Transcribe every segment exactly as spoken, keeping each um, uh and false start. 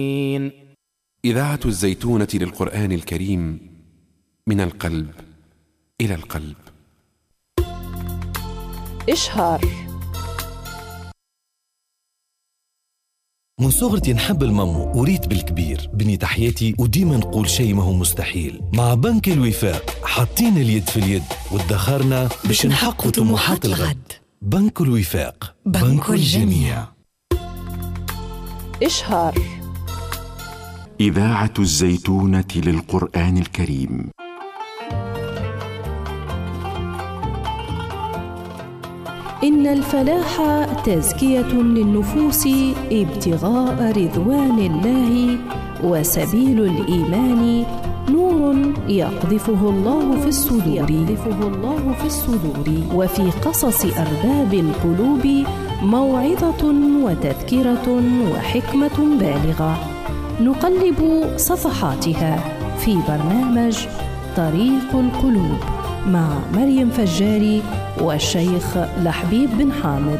إذاعة الزيتونة للقرآن الكريم، من القلب إلى القلب. إشهار. من صغرتي نحب المامو وريت بالكبير. بني تحياتي وديما نقول شيء ما هو مستحيل. مع بنك الوفاق حاطين اليد في اليد وادخرنا باش نحققوا طموحات الغد. بنك الوفاق، بنك الجميع. إشهار. إذاعة الزيتونة للقرآن الكريم. إن الفلاح تزكية للنفوس ابتغاء رضوان الله، وسبيل الإيمان نور يقذفه الله في الصدور، يقذفه الله في الصدور. وفي قصص أرباب القلوب موعظة وتذكرة وحكمة بالغة، نقلب صفحاتها في برنامج طريق القلوب مع مريم فجاري والشيخ لحبيب بن حامد.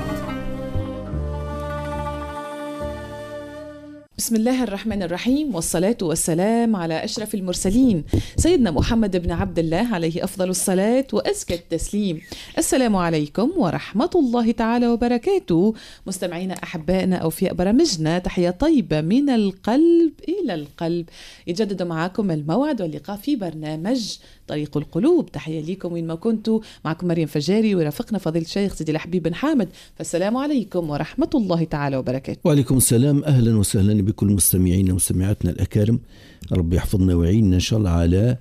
بسم الله الرحمن الرحيم، والصلاة والسلام على أشرف المرسلين سيدنا محمد بن عبد الله عليه أفضل الصلاة وأزكى التسليم. السلام عليكم ورحمة الله تعالى وبركاته. مستمعينا أحبائنا أوفياء برامجنا، تحية طيبة من القلب إلى القلب. يجدد معكم الموعد واللقاء في برنامج طريق القلوب. تحية لكم وين ما كنتوا، معكم مريم فجاري ورافقنا فضيلة الشيخ سيدي لحبيب بن حامد. فالسلام عليكم ورحمة الله تعالى وبركاته. وعليكم السلام، أهلا وسهلا بكل مستمعينا ومستمعاتنا الأكارم. ربي يحفظنا ويعيننا إن شاء الله على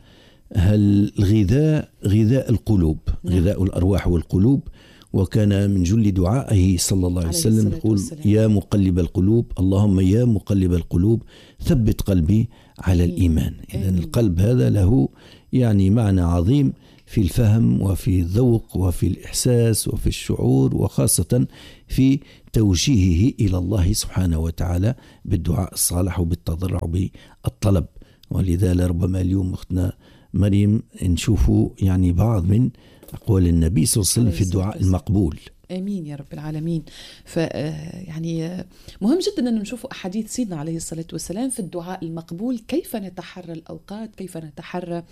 الغذاء، غذاء القلوب، نعم. غذاء الأرواح والقلوب. وكان من جل دعائه صلى الله عليه وسلم يقول: يا مقلب القلوب، اللهم يا مقلب القلوب ثبت قلبي على الإيمان. إذن القلب هذا له يعني معنى عظيم في الفهم وفي الذوق وفي الإحساس وفي الشعور، وخاصة في توجيهه إلى الله سبحانه وتعالى بالدعاء الصالح وبالتضرع بالطلب. ولذا لربما اليوم أختنا مريم نشوفوا يعني بعض من أقوال النبي صلى الله عليه وسلم في الدعاء المقبول. آمين يا رب العالمين. ف يعني مهم جدا أن نشوف أحاديث سيدنا عليه الصلاة والسلام في الدعاء المقبول، كيف نتحرى الأوقات، كيف نتحرى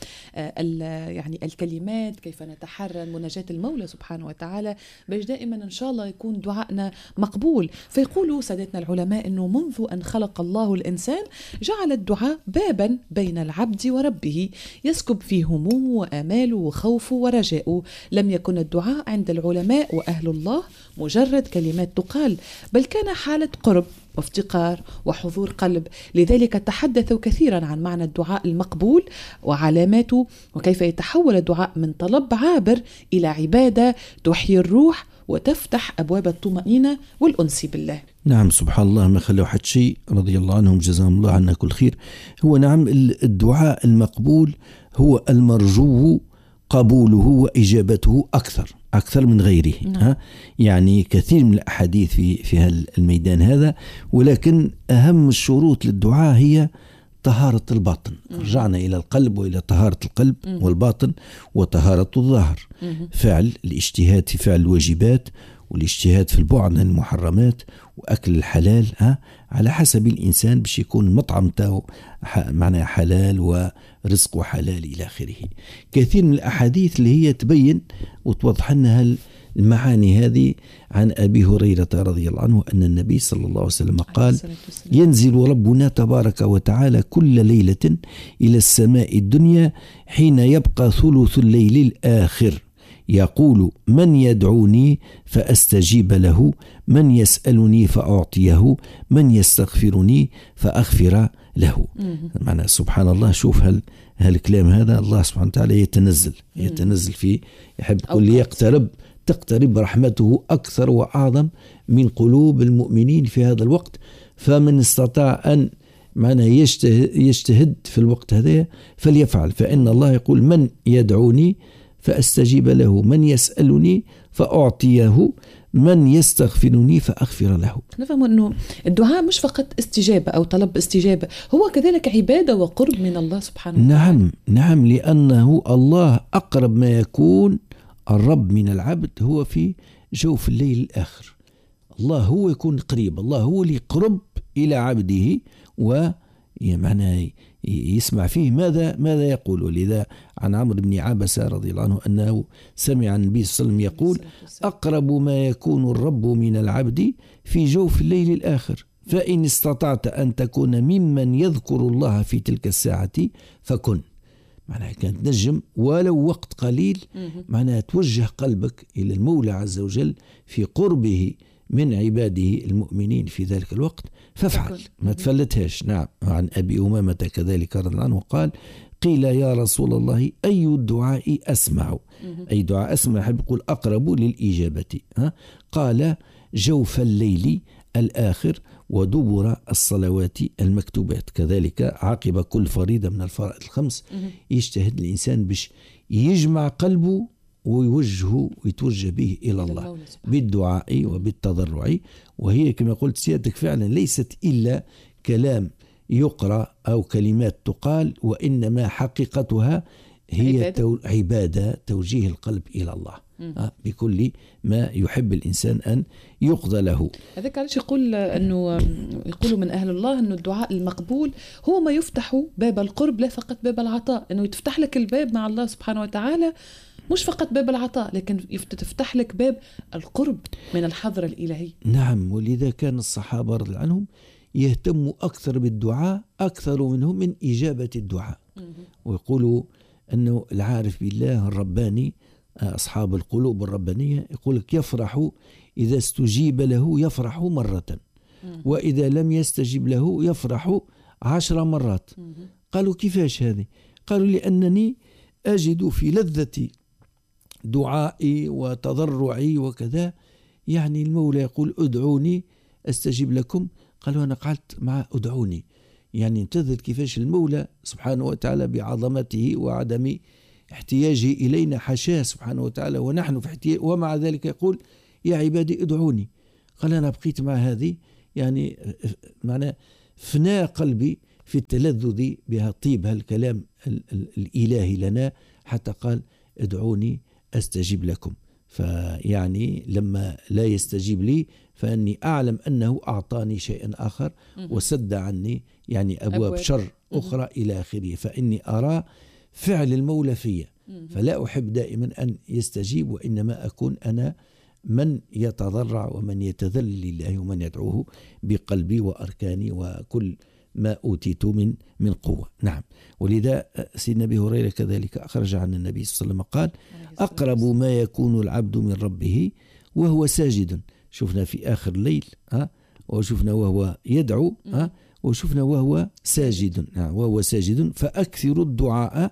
يعني الكلمات، كيف نتحرى مناجاة المولى سبحانه وتعالى، باش دائما إن شاء الله يكون دعائنا مقبول. فيقولوا سادتنا العلماء أنه منذ أن خلق الله الإنسان جعل الدعاء بابا بين العبد وربه يسكب فيه همومه وآماله وخوفه ورجاؤه. لم يكن الدعاء عند العلماء وأهل الله مجرد كلمات تقال، بل كان حالة قرب وافتقار وحضور قلب. لذلك تحدثوا كثيرا عن معنى الدعاء المقبول وعلاماته، وكيف يتحول الدعاء من طلب عابر إلى عبادة تحيي الروح وتفتح أبواب الطمأنينة والأنس بالله. نعم، سبحان الله، ما خلوا حد شيء، رضي الله عنهم جزاهم الله عنا كل خير. هو نعم الدعاء المقبول هو المرجو قبوله وإجابته أكثر أكثر من غيره. نعم. ها؟ يعني كثير من الأحاديث في في الميدان هذا، ولكن أهم الشروط للدعاء هي طهارة الباطن. مم. رجعنا إلى القلب وإلى طهارة القلب مم. والباطن وطهارة الظاهر. مم. فعل الاجتهاد في فعل الواجبات، والاجتهاد في البعد عن المحرمات، وأكل الحلال ها على حسب الإنسان باش يكون مطعم تاعو معناه حلال ورزقه حلال إلى آخره. كثير من الأحاديث اللي هي تبين وتوضح لنا المعاني هذه. عن أبي هريرة رضي الله عنه أن النبي صلى الله عليه وسلم قال: ينزل ربنا تبارك وتعالى كل ليلة إلى السماء الدنيا حين يبقى ثلث الليل الآخر، يقول: من يدعوني فأستجيب له، من يسألني فأعطيه، من يستغفرني فأغفر له. معنى سبحان الله، شوف هل هالكلام هذا الله سبحانه وتعالى يتنزل يتنزل فيه، يحب كل يقترب تقترب رحمته أكثر وأعظم من قلوب المؤمنين في هذا الوقت. فمن استطاع أن معنى يجتهد, يجتهد في الوقت هذا فليفعل، فإن الله يقول: من يدعوني فأستجيب له، من يسألني فأعطيه، من يستغفرني فأغفر له. نفهم أنه الدعاء مش فقط استجابة أو طلب استجابة، هو كذلك عبادة وقرب من الله سبحانه وتعالى. نعم نعم، لأنه الله أقرب ما يكون الرب من العبد هو في جوف الليل الآخر. الله هو يكون قريب، الله هو اللي قرب إلى عبده ومعنى يسمع فيه ماذا ماذا يقول. ولذا عن عمرو بن عبسة رضي الله عنه أنه سمع النبي صلى الله عليه وسلم يقول: أقرب ما يكون الرب من العبد في جوف الليل الآخر، فإن استطعت أن تكون ممن يذكر الله في تلك الساعة فكن. معناها كانت نجم ولو وقت قليل، معناها توجه قلبك إلى المولى عز وجل في قربه من عباده المؤمنين في ذلك الوقت، فافعل ما تفلتهاش. نعم. عن أبي أمامة كذلك رضي الله عنه قال: قيل يا رسول الله أي الدعاء أسمع؟ أي دعاء أسمع؟ يحب يقول أقرب للإجابة. ها؟ قال: جوف الليل الآخر ودبر الصلوات المكتوبات. كذلك عقب كل فريضة من الفرائض الخمس يجتهد الإنسان باش يجمع قلبه ويوجهه ويتوجه به إلى الله بالدعاء وبالتضرع. وهي كما قلت سيادتك فعلا ليست إلا كلام يقرأ أو كلمات تقال، وإنما حقيقتها هي عبادة, تو... عبادة توجيه القلب إلى الله أه بكل ما يحب الإنسان أن يقضى له. هذاك علاش يقول أنه يقولوا من أهل الله أنه الدعاء المقبول هو ما يفتح باب القرب لا فقط باب العطاء، أنه يتفتح لك الباب مع الله سبحانه وتعالى، مش فقط باب العطاء لكن تفتح لك باب القرب من الحضرة الإلهية. نعم. ولذا كان الصحابة رضي الله عنهم يهتموا أكثر بالدعاء أكثر منهم من إجابة الدعاء. ويقولوا أنه العارف بالله الرباني أصحاب القلوب الربانية يقول لك يفرح إذا استجيب له يفرح مرة، وإذا لم يستجيب له يفرح عشر مرات. قالوا كيفاش هذه؟ قالوا لأنني أجد في لذة دعائي وتضرعي وكذا، يعني المولى يقول ادعوني أستجيب لكم. قالوا أنا قعدت مع ادعوني، يعني انتظر كيفاش المولى سبحانه وتعالى بعظمته وعدم احتياجه إلينا حاشاه سبحانه وتعالى ونحن في احتياج، ومع ذلك يقول يا عبادي ادعوني. قال أنا بقيت مع هذه، يعني معنى فناء قلبي في التلذذ بها طيب هالكلام الإلهي لنا، حتى قال ادعوني أستجيب لكم. فيعني لما لا يستجيب لي فأني أعلم أنه أعطاني شيئا آخر وسد عني يعني أبواب, أبواب. شر أخرى إلى آخره، فإني أرى فعل المولى فيا، فلا أحب دائما أن يستجيب، وإنما أكون أنا من يتضرع ومن يتذلل لله ومن يدعوه بقلبي وأركاني وكل ما أوتيت من من قوة. نعم. ولذا سيدنا أبي هريرة كذلك أخرج عن النبي صلى الله عليه وسلم قال: أقرب ما يكون العبد من ربه وهو ساجد. شفنا في آخر الليل ها، وشفنا وهو يدعو ها، وشفنا وهو ساجد. نعم. وهو ساجد فأكثر الدعاء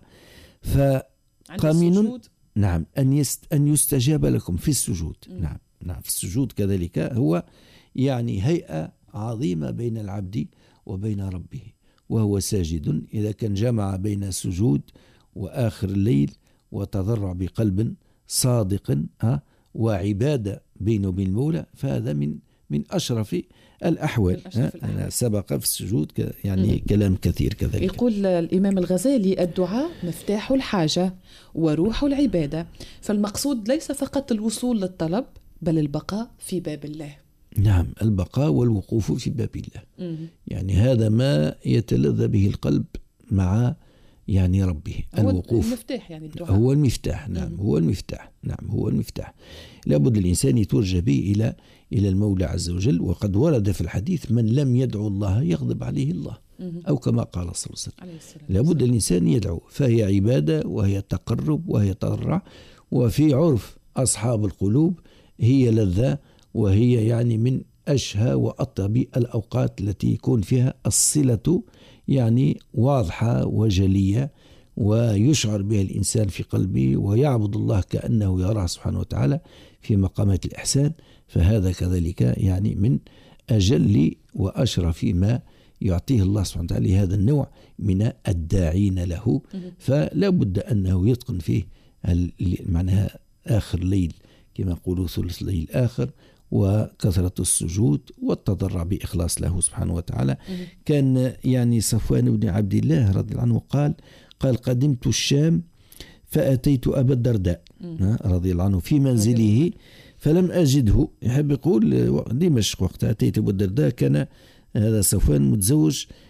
فقامن نعم أن يست أن يستجاب لكم في السجود. نعم. نعم. في السجود كذلك هو يعني هيئة عظيمة بين العبد وبين ربه، وهو ساجد. إذا كان جمع بين السجود وآخر الليل وتضرع بقلب صادق ها وعبادة بينه وبين المولى، فهذا من من أشرف الأحوال. أنا سبق في السجود يعني مم. كلام كثير كذلك. يقول الإمام الغزالي: الدعاء مفتاح الحاجة وروح العبادة، فالمقصود ليس فقط الوصول للطلب بل البقاء في باب الله. نعم. البقاء والوقوف في باب الله. مم. يعني هذا ما يتلذذ به القلب مع يعني ربه. هو الوقوف المفتاح، يعني الدعاء هو المفتاح. نعم. مم. هو المفتاح. نعم. هو المفتاح. لابد الإنسان يتوجه به إلى إلى المولى عز وجل. وقد ورد في الحديث: من لم يدعو الله يغضب عليه الله، أو كما قال صلى الله عليه وسلم. لابد الإنسان يدعو، فهي عبادة وهي تقرب وهي تضرع، وفي عرف أصحاب القلوب هي لذة، وهي يعني من أشهى وأطيب الأوقات التي يكون فيها الصلة يعني واضحة وجلية، ويشعر بها الإنسان في قلبه ويعبد الله كأنه يراه سبحانه وتعالى في مقامات الإحسان. فهذا كذلك يعني من أجل وأشرف ما يعطيه الله سبحانه وتعالى هذا النوع من الداعين له. فلا بد أنه يتقن فيه معناها آخر ليل كما يقولوا ثلث الليل الآخر، وكثرة السجود والتضرع بإخلاص له سبحانه وتعالى. كان يعني صفوان بن عبد الله رضي الله عنه قال قال قدمت الشام فأتيت أبا الدرداء رضي الله عنه في منزله فلم أجده. يحب يقول دمشق وقت أتيت أبا الدرداء كان هذا صفوان متزوج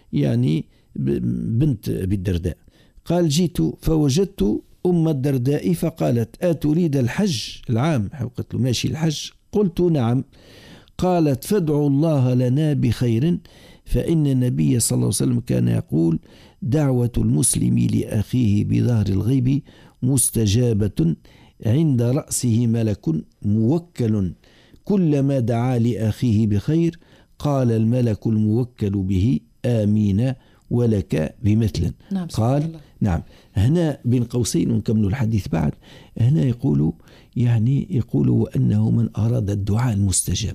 يعني بنت أبي الدرداء. قال جيت فوجدت أم الدرداء فقالت أتريد الحج العام؟ قلت له ماشي الحج. قلت نعم. قالت فادعوا الله لنا بخير فإن النبي صلى الله عليه وسلم كان يقول دعوة المسلم لأخيه بظهر الغيب مستجابة عند رأسه ملك موكل كلما دعا لأخيه بخير قال الملك الموكل به آمين ولك بمثل. نعم قال الله. نعم. هنا بين قوسين ونكمل الحديث بعد. هنا يقولوا يعني يقولوا أنه من أراد الدعاء المستجاب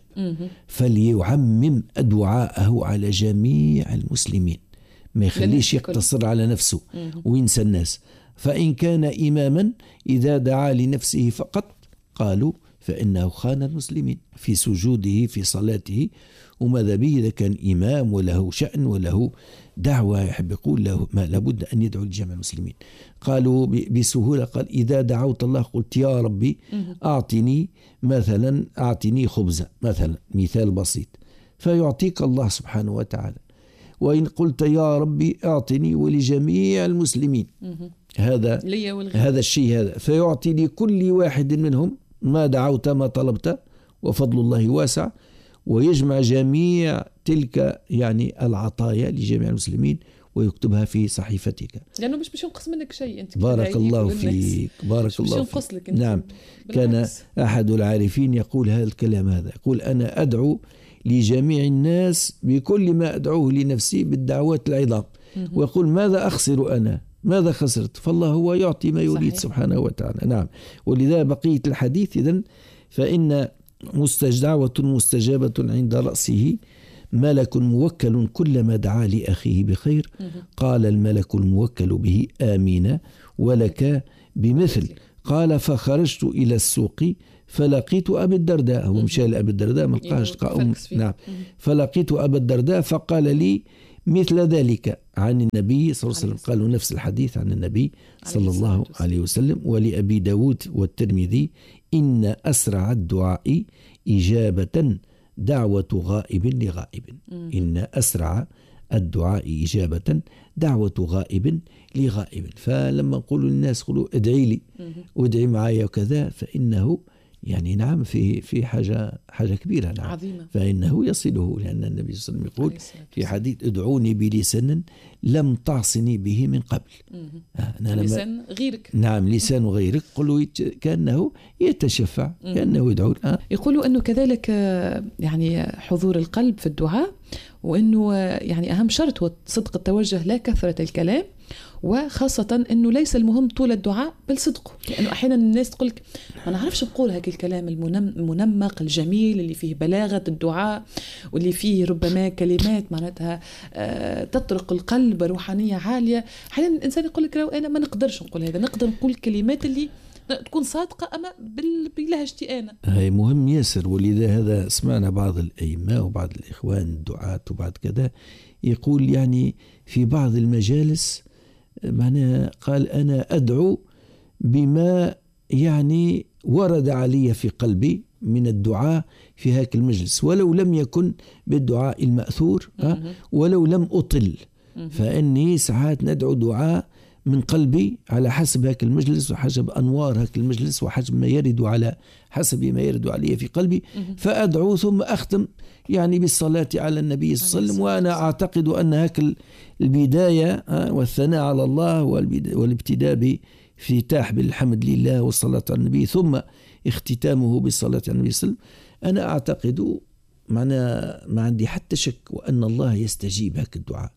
فليعمم دعاءه على جميع المسلمين، ما يخليش يقتصر على نفسه وينسى الناس. فإن كان إماما إذا دعا لنفسه فقط قالوا فإنه خان المسلمين في سجوده في صلاته. وماذا به إذا كان إمام وله شأن وله دعوة يحب يقول له ما لابد أن يدعو لجميع المسلمين. قالوا بسهولة قال إذا دعوت الله قلت يا ربي أعطني مثلا أعطني خبزة مثلا، مثال بسيط، فيعطيك الله سبحانه وتعالى. وإن قلت يا ربي أعطني ولجميع المسلمين هذا هذا الشيء هذا فيعطي لكل واحد منهم ما دعوت ما طلبت وفضل الله واسع ويجمع جميع تلك يعني العطايا لجميع المسلمين ويكتبها في صحيفتك، لأنه مش باش ينقص منك شيء أنت. بارك الله فيك بارك الله فيك. نعم. كان أحد العارفين يقول هذا الكلام هذا، يقول أنا أدعو لجميع الناس بكل ما أدعوه لنفسي بالدعوات العظام، ويقول ماذا أخسر أنا؟ ماذا خسرت؟ فالله هو يعطي ما يريد سبحانه وتعالى. نعم. ولذا بقية الحديث إذن فإن دعوة مستجابة عند رأسه ملك موكل كلما دعا لأخيه بخير قال الملك الموكل به آمين ولك بمثل. قال فخرجت إلى السوق فلقيت أبي الدرداء، هو مشى لأبي الدرداء ما لقاش قائم. نعم. فلقيت أبي الدرداء فقال لي مثل ذلك عن النبي صلى الله عليه وسلم. قالوا نفس الحديث عن النبي صلى الله عليه وسلم. ولأبي داود والترمذي إن أسرع الدعاء إجابة دعوة غائب لغائب. إن أسرع الدعاء إجابة دعوة غائب لغائب. فلما نقول للناس قولوا ادعي لي وادعي معي وكذا فإنه يعني نعم في في حاجة حاجة كبيرة. نعم. عظيمة. فإنه يصله، لأن النبي صلى الله عليه وسلم يقول في حديث ادعوني بلسان لم تعصني به من قبل. لسان غيرك. نعم لسان غيرك. قلوا كأنه يتشفع كأنه يدعو. آه. يقولوا أنه كذلك يعني حضور القلب في الدعاء، وأنه يعني أهم شرط هو صدق التوجه لا كثرة الكلام، وخاصة أنه ليس المهم طول الدعاء بل صدقه. لأنه أحيانا الناس تقولك ما نعرفش نقول هكا الكلام المنمق الجميل اللي فيه بلاغة الدعاء واللي فيه ربما كلمات معناتها تطرق القلب روحانية عالية. أحيانا الإنسان يقول لك أنا ما نقدرش نقول هذا، نقدر نقول كلمات اللي تكون صادقة أما بلهجتي أنا. هاي مهم ياسر. ولذا هذا سمعنا بعض الأئمة وبعض الإخوان الدعاة وبعض كذا يقول يعني في بعض المجالس معناها قال أنا أدعو بما يعني ورد علي في قلبي من الدعاء في هاك المجلس ولو لم يكن بالدعاء المأثور ولو لم أطل، فإني ساعات ندعو دعاء من قلبي على حسب هاك المجلس وحسب أنوار هاك المجلس وحسب ما يرد على حسب ما يرد علي في قلبي، فأدعو ثم أختم يعني بالصلاة على النبي صلى الله عليه وسلم. وأنا أعتقد أن هاك البداية والثناء على الله والابتداء بافتتاح بالحمد لله والصلاة على النبي ثم اختتامه بالصلاة على النبي صلى الله عليه وسلم، أنا أعتقد معنا ما عندي حتى شك وأن الله يستجيب هاك الدعاء.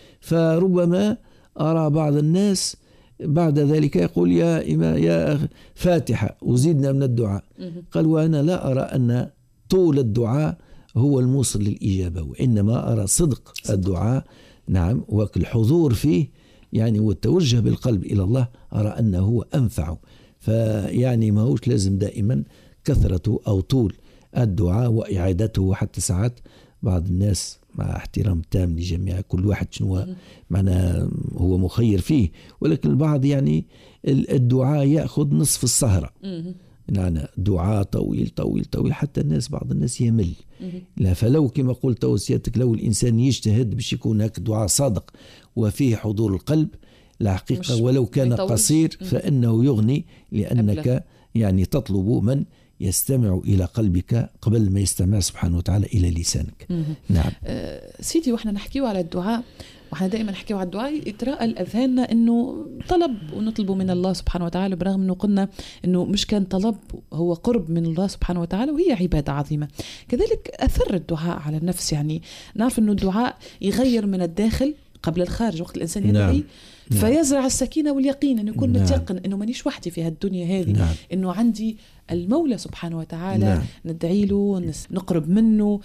فربما أرى بعض الناس بعد ذلك يقول يا إما يا فاتحة وزيدنا من الدعاء. قال وأنا لا أرى أن طول الدعاء هو الموصل للإجابة، وإنما أرى صدق الدعاء نعم والحضور فيه يعني والتوجه بالقلب إلى الله أرى أنه هو أنفع. فيعني ما هوش لازم دائما كثرة أو طول الدعاء وإعادته، حتى ساعات بعض الناس مع احترام تام لجميع كل واحد شنو معناه هو مخير فيه، ولكن البعض يعني الدعاء يأخذ نصف السهرة يعني دعاء طويل طويل طويل حتى الناس بعض الناس يمل. لا، فلو كما قلت وسيادتك لو الإنسان يجتهد باش يكون هك دعاء صادق وفيه حضور القلب الحقيقة ولو كان قصير فإنه يغني، لأنك أبلغ. يعني تطلب من يستمع إلى قلبك قبل ما يستمع سبحانه وتعالى إلى لسانك. نعم. أه سيدي، وإحنا نحكيه على الدعاء، وإحنا دائما نحكيه على الدعاء، يتراءى الأذهان إنه طلب ونطلبه من الله سبحانه وتعالى، برغم إنه قلنا إنه مش كان طلب، هو قرب من الله سبحانه وتعالى وهي عبادة عظيمة. كذلك أثر الدعاء على النفس، يعني نعرف إنه الدعاء يغير من الداخل قبل الخارج. وقت الإنسان يدعي نعم. فيزرع السكينة واليقين أنه يكون نعم. متيقن أنه مانيش وحدي في هالدنيا هذه، نعم. أنه عندي المولى سبحانه وتعالى، نعم. ندعي له، نقرب منه،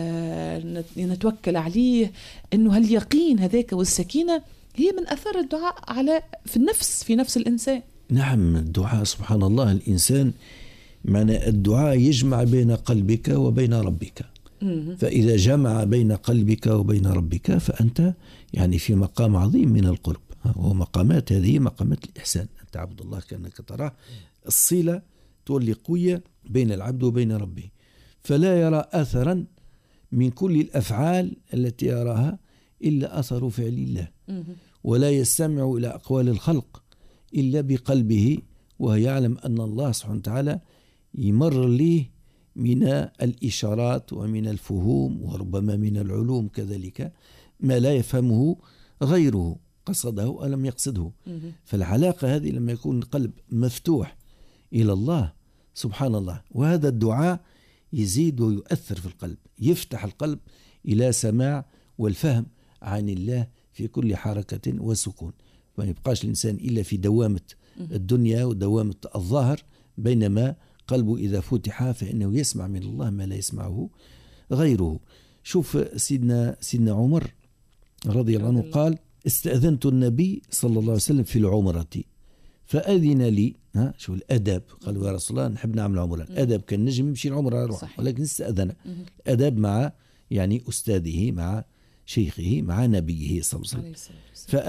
آه نتوكل عليه، أنه هاليقين هذاك والسكينة هي من أثر الدعاء على في النفس في نفس الإنسان. نعم، الدعاء سبحان الله الإنسان معنى الدعاء يجمع بين قلبك وبين ربك، فإذا جمع بين قلبك وبين ربك فأنت يعني في مقام عظيم من القرب، ومقامات هذه مقامات الإحسان، أن تعبد الله كأنك تراه. الصلة تولي قوية بين العبد وبين ربه، فلا يرى أثرا من كل الأفعال التي يراها إلا أثر فعل الله، ولا يستمع إلى أقوال الخلق إلا بقلبه، ويعلم أن الله سبحانه وتعالى يمر له من الإشارات ومن الفهوم وربما من العلوم كذلك ما لا يفهمه غيره، قصده أو لم يقصده. فالعلاقة هذه لما يكون القلب مفتوح إلى الله سبحان الله، وهذا الدعاء يزيد ويؤثر في القلب، يفتح القلب إلى سماع والفهم عن الله في كل حركة وسكون، ما يبقاش الإنسان إلا في دوامة الدنيا ودوامة الظاهر، بينما قلبه إذا فتح فإنه يسمع من الله ما لا يسمعه غيره. شوف سيدنا سيدنا عمر رضي الله عنه قال: استأذنت النبي صلى الله عليه وسلم في العمرة فأذن لي. ها شو الأدب؟ قالوا يا رسول الله نحب نعمل عمرة. الأدب كان نجم يمشي العمرة يروح، ولكن استأذن. الأدب مع يعني أستاذه، مع شيخه، مع نبيه صلى الله عليه وسلم.